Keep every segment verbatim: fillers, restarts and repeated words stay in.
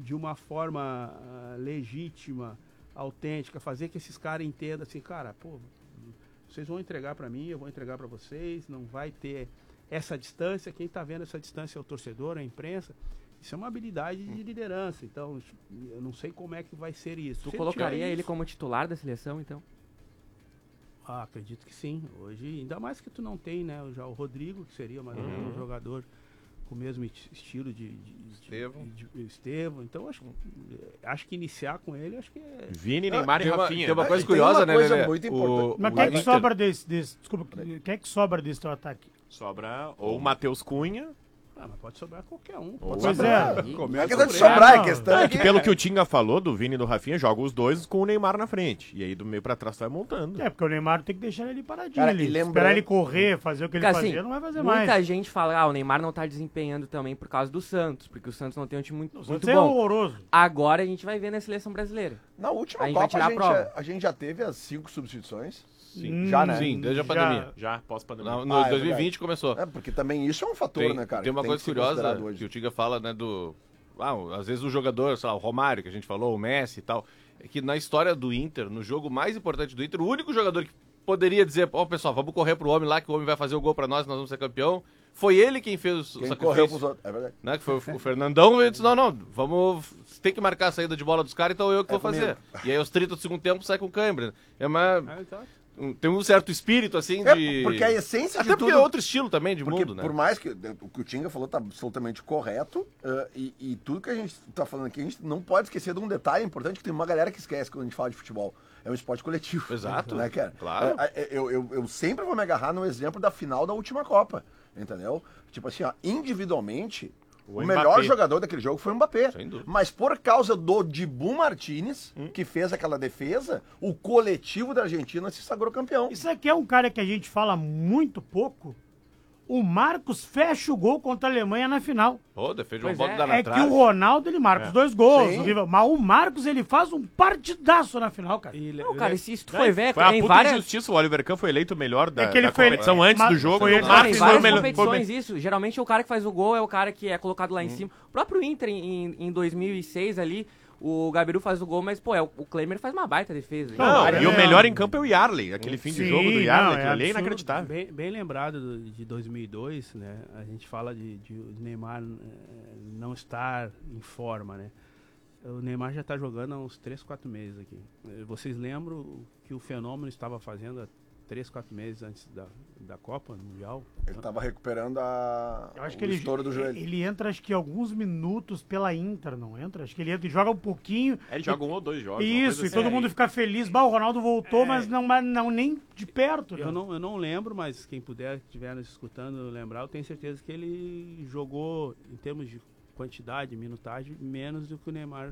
de uma forma uh, legítima, autêntica, fazer que esses caras entendam assim, cara, pô, vocês vão entregar para mim, eu vou entregar para vocês, não vai ter essa distância, quem está vendo essa distância é o torcedor, a imprensa. Isso é uma habilidade de liderança, então eu não sei como é que vai ser isso. Tu Se colocaria ele, ele como titular da seleção, então? Ah, acredito que sim. Hoje, ainda mais que tu não tem, né, já o Rodrigo, que seria mais ou menos Uhum. um jogador com o mesmo estilo de, de, Estevão. de, de Estevão. Então, acho, acho que iniciar com ele, acho que é... Vini, Neymar Ah, e tem uma- Rafinha. tem uma Ah, coisa e tem curiosa, uma né, coisa Lelê? muito importante. Mas O- quem é o que Inter- sobra desse, desse... Desculpa, quem é que sobra desse teu ataque? Sobra ou o Matheus Cunha. Ah, mas pode sobrar qualquer um. Ou Pode Pois sobrar. é. Não é questão de por sobrar, ele. é questão É de que pelo que o Tinga falou, do Vini e do Rafinha, joga os dois com o Neymar na frente. E aí do meio pra trás tu vai montando. É, porque o Neymar tem que deixar ele ali paradinho Cara, ali. e lembrando- Esperar ele correr, fazer o que ele Porque, fazia, assim, não vai fazer muita mais. gente fala, ah, o Neymar não tá desempenhando também por causa do Santos, porque o Santos não tem um time muito, Não, muito Isso é bom. horroroso. Agora a gente vai ver na seleção brasileira. Na última A gente vai Copa tirar a a gente, prova. já, a gente já teve as cinco substituições. Sim. Já, né? Sim, desde a Já- pandemia. Já, pós-pandemia. No, no Ah, é dois mil e vinte começou. É, porque também isso é um fator, Tem, né, cara? tem uma que coisa que ser curiosa considerado hoje. que o Tiga fala, né, do... Ah, às vezes o jogador, sei lá, o Romário, que a gente falou, o Messi e tal, é que na história do Inter, no jogo mais importante do Inter, o único jogador que poderia dizer, ó, pessoal, vamos correr pro homem lá, que o homem vai fazer o gol pra nós, nós vamos ser campeão, foi ele quem fez o Quem sacrifício. correu pros outros. É verdade. Né, que foi o o Fernandão, ele disse, não, não, vamos, tem que marcar a saída de bola dos caras, então eu que É vou fazer. E aí aos trinta do segundo tempo sai com cãibra. É uma, Ah, exato. um- tem um certo espírito, assim, É, de... porque a essência Até de porque tudo... é outro estilo também de Porque mundo, né? por mais que o que o Tinga falou tá absolutamente correto, uh, e, e tudo que a gente tá falando aqui, a gente não pode esquecer de um detalhe importante que tem uma galera que esquece quando a gente fala de futebol. É um esporte coletivo. Exato, Né, cara? claro. É, é, eu, eu, eu sempre vou me agarrar no exemplo da final da última Copa, entendeu? Tipo assim, ó, individualmente, o, O melhor Mbappé. jogador daquele jogo foi o Mbappé. Sem dúvida. Mas por causa do Dibu Martinez, que fez aquela defesa, o coletivo da Argentina se sagrou campeão. Isso aqui é um cara que a gente fala muito pouco. O Marcos fecha o gol contra a Alemanha na final. Pô, defende uma Pois bola é. da na É trave. que o Ronaldo, ele marca os dois gols. Sim. horrível. Mas o Marcos, ele faz um partidaço na final, cara. E le- Não, cara, le- se isso tu foi ver, Foi uma tem puta várias... injustiça. O Oliver Kahn foi eleito o melhor da, É que ele da foi- competição é, antes mas do jogo. foi E ele- o Cara, em Marcos foi o várias melhor. foi o competições me- isso. Geralmente o cara que faz o gol é o cara que é colocado lá em cima. O próprio Inter, em, em dois mil e seis ali, o Gabiru faz o gol, mas, pô, é, o, o Klemer faz uma baita defesa. Não, Não, é- e o melhor em campo é o Yarley. Aquele fim de Sim, jogo do não, Yarley, é aquilo ali é absurdo. inacreditável. Bem, bem lembrado do- de dois mil e dois, né? A gente fala de, de o Neymar eh, não estar em forma, né? O Neymar já está jogando há uns três, quatro meses aqui. Eh, Vocês lembram o que o Fenômeno estava fazendo há três, quatro meses antes da, da Copa Mundial? Ele tava recuperando a... Eu acho o que ele, estouro do joelho. ele entra, acho que alguns minutos pela Inter, não entra? Acho que ele entra e joga um pouquinho. É, ele joga um ou dois jogos. uma Isso, coisa e todo assim. mundo fica feliz. Bah, o Ronaldo voltou, mas, não, mas não nem de perto. né? Eu não, eu não lembro, mas quem puder, estiver nos escutando, lembrar, eu tenho certeza que ele jogou, em termos de quantidade, minutagem, menos do que o Neymar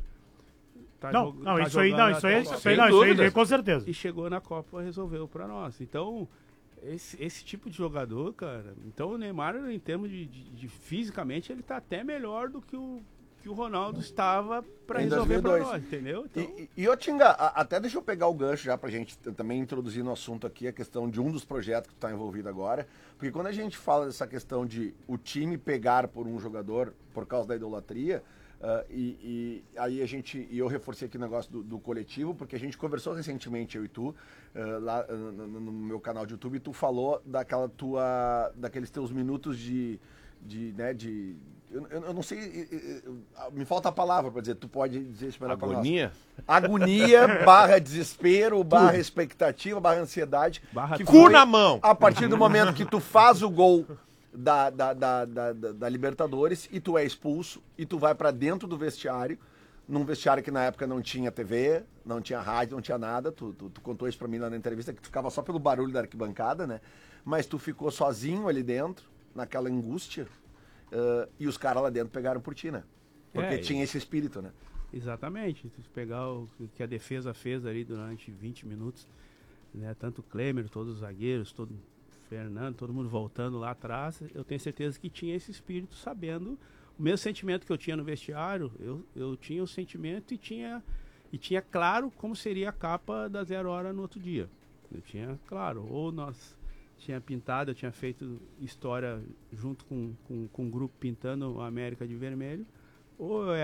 tá Não, jog- não, tá isso aí, jogando não, isso aí, até isso agora. aí, Sem não, isso aí, dúvida. com certeza. E chegou na Copa e resolveu pra nós. Então, esse, esse tipo de jogador, cara. Então o Neymar, em termos de, de- de fisicamente, ele tá até melhor do que o, que o Ronaldo estava pra Em resolver pra dois mil e dois. nós, entendeu? Então, E, e, e ô, Tinga, a- até deixa eu pegar o gancho já pra gente t- também introduzir no assunto aqui a questão de um dos projetos que tu tá envolvido agora. Porque quando a gente fala dessa questão de o time pegar por um jogador por causa da idolatria, ah, e, e aí a gente, e eu reforcei aqui o negócio do, do coletivo, porque a gente conversou recentemente, eu e tu, ah, lá ah, no, no meu canal de YouTube, e tu falou daquela tua, daqueles teus minutos de, de, né, de... Eu, eu- eu não sei, eh, eh, eh, me falta a palavra pra dizer, tu pode dizer isso melhor pra nós. Agonia. Agonia, barra desespero, barra expectativa, barra ansiedade. Barra que cu foi na mão. A partir do momento que tu faz o gol da, da, da, da, da- da Libertadores e tu é expulso e tu vai pra dentro do vestiário, num vestiário que na época não tinha T V, não tinha rádio, não tinha nada. Tu, tu, tu contou isso pra mim lá na entrevista, que tu ficava só pelo barulho da arquibancada, né? Mas tu ficou sozinho ali dentro, naquela angústia, ãh, e os caras lá dentro pegaram por ti, né? Porque É, tinha esse espírito, né? exatamente. Se pegar o que a defesa fez ali durante vinte minutos, né? Tanto o Klemer, todos os zagueiros, todo Fernando, todo mundo voltando lá atrás, eu tenho certeza que tinha esse espírito, sabendo o mesmo sentimento que eu tinha no vestiário, eu, eu tinha o sentimento e tinha, e tinha claro como seria a capa da Zero Hora no outro dia. Eu tinha claro, ou nós tinha pintado, eu tinha feito história junto com, com, com um grupo pintando a América de vermelho, ou eu